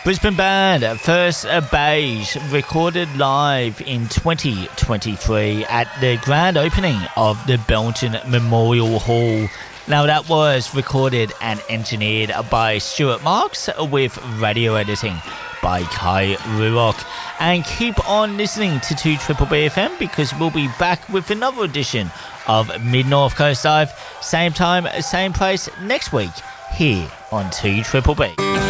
Brisbane band First Beige recorded live in 2023 at the grand opening of the Belton Memorial Hall. Now that was recorded and engineered by Stuart Marks with radio editing by Kai Rurock. And keep on listening to 2BBB FM because we'll be back with another edition of Mid-North Coast Live, same time, same place next week here on 2BBB.